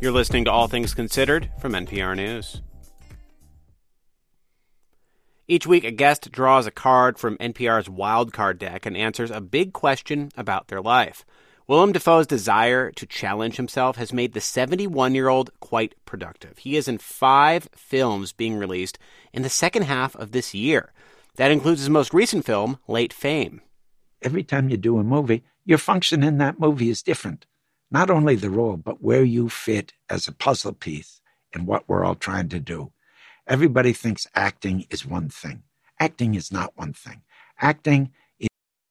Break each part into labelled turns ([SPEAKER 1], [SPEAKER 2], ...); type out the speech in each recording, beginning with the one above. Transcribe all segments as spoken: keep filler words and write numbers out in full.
[SPEAKER 1] You're listening to All Things Considered from N P R News. Each week, a guest draws a card from N P R's Wildcard deck and answers a big question about their life. Willem Dafoe's desire to challenge himself has made the seventy-one-year-old quite productive. He is in five films being released in the second half of this year. That includes his most recent film, Late Fame.
[SPEAKER 2] Every time you do a movie, your function in that movie is different. Not only the role, but where you fit as a puzzle piece in what we're all trying to do. Everybody thinks acting is one thing. Acting is not one thing. Acting is...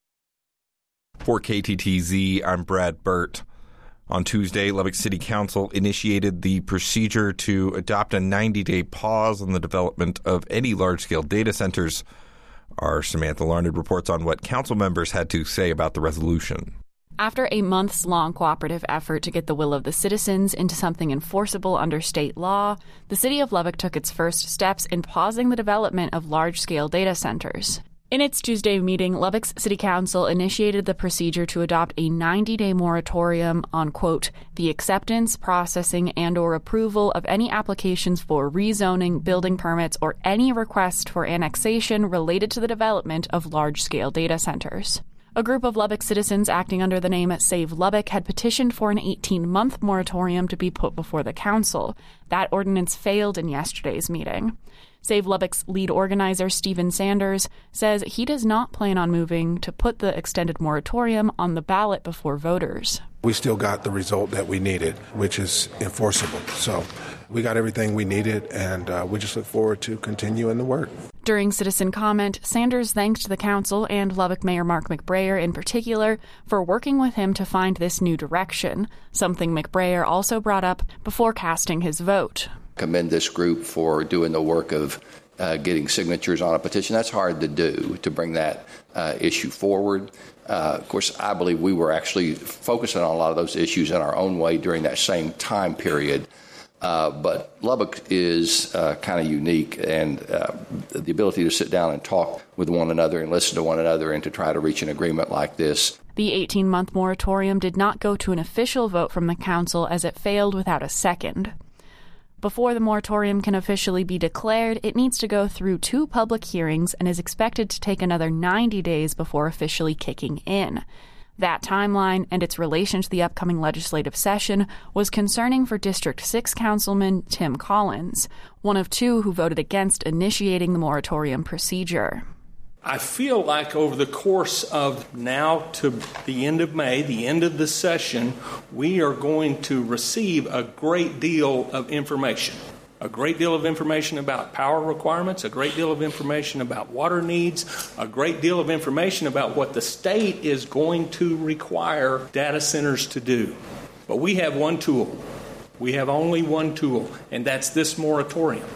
[SPEAKER 3] For K T T Z, I'm Brad Burt. On Tuesday, Lubbock City Council initiated the procedure to adopt a ninety-day pause on the development of any large-scale data centers. Our Samantha Larned reports on what council members had to say about the resolution.
[SPEAKER 4] After a months-long cooperative effort to get the will of the citizens into something enforceable under state law, the city of Lubbock took its first steps in pausing the development of large-scale data centers. In its Tuesday meeting, Lubbock's City Council initiated the procedure to adopt a ninety-day moratorium on, quote, the acceptance, processing, and or approval of any applications for rezoning, building permits, or any request for annexation related to the development of large-scale data centers. A group of Lubbock citizens acting under the name Save Lubbock had petitioned for an eighteen-month moratorium to be put before the council. That ordinance failed in yesterday's meeting. Save Lubbock's lead organizer, Stephen Sanders, says he does not plan on moving to put the extended moratorium on the ballot before voters.
[SPEAKER 5] We still got the result that we needed, which is enforceable. So we got everything we needed, and uh, we just look forward to continuing the work.
[SPEAKER 4] During citizen comment, Sanders thanked the council and Lubbock Mayor Mark McBrayer in particular for working with him to find this new direction, something McBrayer also brought up before casting his vote.
[SPEAKER 6] Commend this group for doing the work of uh, getting signatures on a petition. That's hard to do, to bring that uh, issue forward. Uh, of course, I believe we were actually focusing on a lot of those issues in our own way during that same time period. Uh, but Lubbock is uh, kind of unique, and uh, the ability to sit down and talk with one another and listen to one another and to try to reach an agreement like this.
[SPEAKER 4] The eighteen-month moratorium did not go to an official vote from the council as it failed without a second. Before the moratorium can officially be declared, it needs to go through two public hearings and is expected to take another ninety days before officially kicking in. That timeline and its relation to the upcoming legislative session was concerning for District six Councilman Tim Collins, one of two who voted against initiating the moratorium procedure.
[SPEAKER 7] I feel like over the course of now to the end of May, the end of the session, we are going to receive a great deal of information. A great deal of information about power requirements, a great deal of information about water needs, a great deal of information about what the state is going to require data centers to do. But we have one tool. We have only one tool, and that's this moratorium.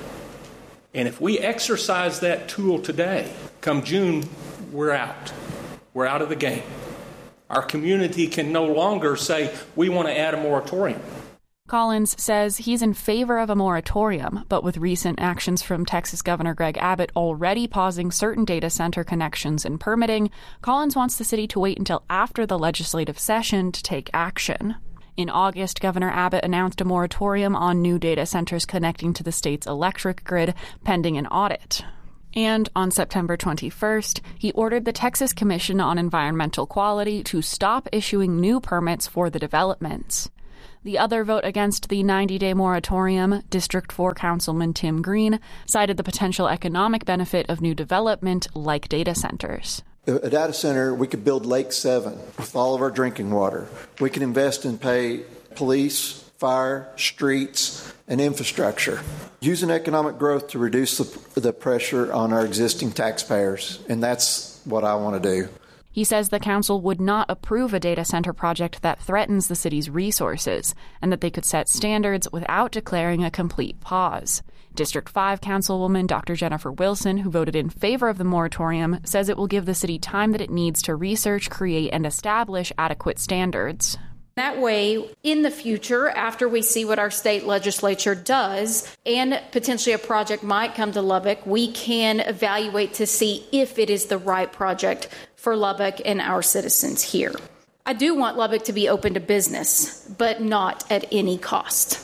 [SPEAKER 7] And if we exercise that tool today, come June, we're out. We're out of the game. Our community can no longer say, we want to add a moratorium.
[SPEAKER 4] Collins says he's in favor of a moratorium, but with recent actions from Texas Governor Greg Abbott already pausing certain data center connections and permitting, Collins wants the city to wait until after the legislative session to take action. In August, Governor Abbott announced a moratorium on new data centers connecting to the state's electric grid, pending an audit. And on September twenty-first, he ordered the Texas Commission on Environmental Quality to stop issuing new permits for the developments. The other vote against the ninety-day moratorium, District four Councilman Tim Green, cited the potential economic benefit of new development like data centers.
[SPEAKER 8] A data center, we could build Lake seven with all of our drinking water. We can invest and pay police, fire, streets, and infrastructure. Using economic growth to reduce the, the pressure on our existing taxpayers, and that's what I want to do.
[SPEAKER 4] He says the council would not approve a data center project that threatens the city's resources, and that they could set standards without declaring a complete pause. District five Councilwoman Doctor Jennifer Wilson, who voted in favor of the moratorium, says it will give the city time that it needs to research, create, and establish adequate standards.
[SPEAKER 9] That way, in the future, after we see what our state legislature does, and potentially a project might come to Lubbock, we can evaluate to see if it is the right project for Lubbock and our citizens here. I do want Lubbock to be open to business, but not at any cost.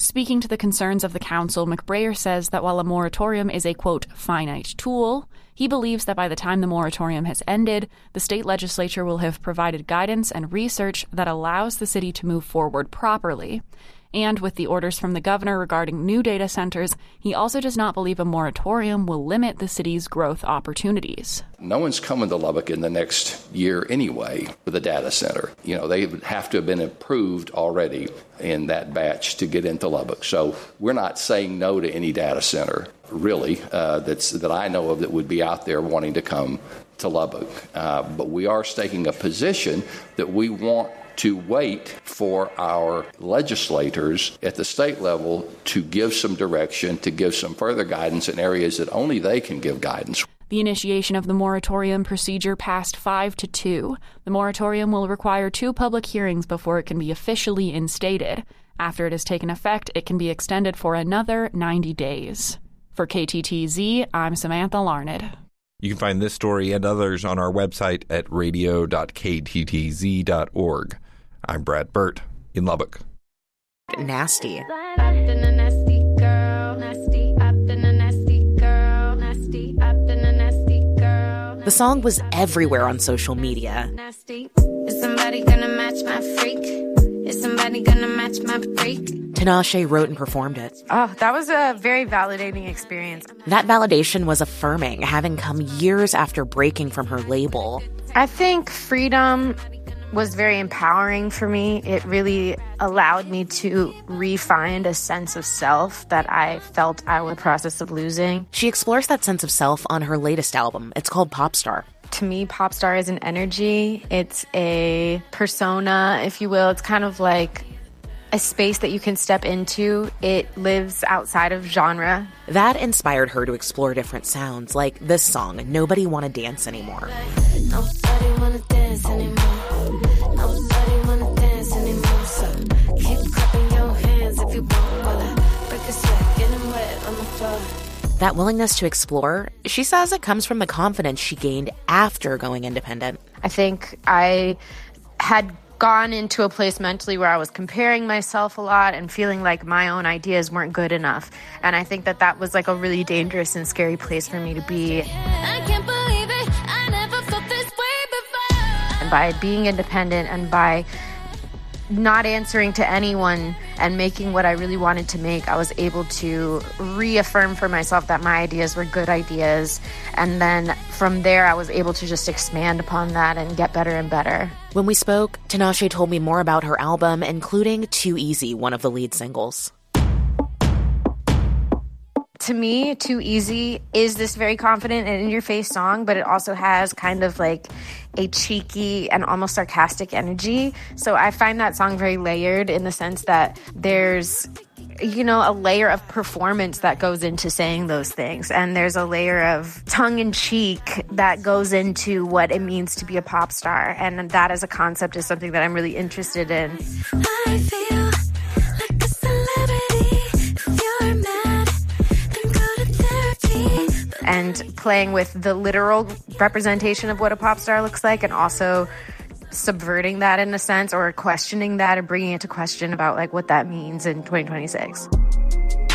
[SPEAKER 4] Speaking to the concerns of the council, McBrayer says that while a moratorium is a, quote, finite tool, he believes that by the time the moratorium has ended, the state legislature will have provided guidance and research that allows the city to move forward properly. And with the orders from the governor regarding new data centers, he also does not believe a moratorium will limit the city's growth opportunities.
[SPEAKER 6] No one's coming to Lubbock in the next year anyway with a data center. You know, they have to have been approved already in that batch to get into Lubbock. So we're not saying no to any data center, really, uh, that's that I know of that would be out there wanting to come to Lubbock. Uh, but we are taking a position that we want to wait for our legislators at the state level to give some direction, to give some further guidance in areas that only they can give guidance.
[SPEAKER 4] The initiation of the moratorium procedure passed five to two. The moratorium will require two public hearings before it can be officially instated. After it has taken effect, it can be extended for another ninety days. For K T T Z, I'm Samantha Larned.
[SPEAKER 3] You can find this story and others on our website at radio dot k t t z dot org. I'm Brad Burt in Lubbock.
[SPEAKER 10] Nasty. The song was everywhere on social media.
[SPEAKER 11] Is somebody gonna match my freak? Is somebody gonna match my freak?
[SPEAKER 10] Tinashe wrote and performed it.
[SPEAKER 12] Oh, that was a very validating experience.
[SPEAKER 10] That validation was affirming, having come years after breaking from her label.
[SPEAKER 12] I think freedom was very empowering for me. It really allowed me to re-find a sense of self that I felt I was in the process of losing.
[SPEAKER 10] She explores that sense of self on her latest album. It's called Popstar.
[SPEAKER 12] To me, Popstar is an energy. It's a persona, if you will. It's kind of like a space that you can step into. It lives outside of genre.
[SPEAKER 10] That inspired her to explore different sounds, like this song, Nobody Wanna Dance Anymore.
[SPEAKER 11] Nobody wanna dance anymore. Nobody wanna dance anymore. So keep clapping your hands if you want. While I break a sweat, getting wet on the floor.
[SPEAKER 10] That willingness to explore, she says it comes from the confidence she gained after going independent.
[SPEAKER 12] I think I had gone into a place mentally where I was comparing myself a lot and feeling like my own ideas weren't good enough. And I think that that was like a really dangerous and scary place for me to be.
[SPEAKER 11] I can't believe it. I never felt this way before.
[SPEAKER 12] And by being independent and by not answering to anyone and making what I really wanted to make, I was able to reaffirm for myself that my ideas were good ideas. And then from there, I was able to just expand upon that and get better and better.
[SPEAKER 10] When we spoke, Tinashe told me more about her album, including Too Easy, one of the lead singles.
[SPEAKER 12] To me, Too Easy is this very confident and in-your-face song, but it also has kind of like a cheeky and almost sarcastic energy. So I find that song very layered in the sense that there's, you know, a layer of performance that goes into saying those things. And there's a layer of tongue-in-cheek that goes into what it means to be a pop star. And that as a concept is something that I'm really interested in.
[SPEAKER 11] I feel like a celebrity. If you're mad, then go to therapy.
[SPEAKER 12] And playing with the literal representation of what a pop star looks like, and also subverting that in a sense, or questioning that and bringing it to question about like what that means in twenty twenty-six.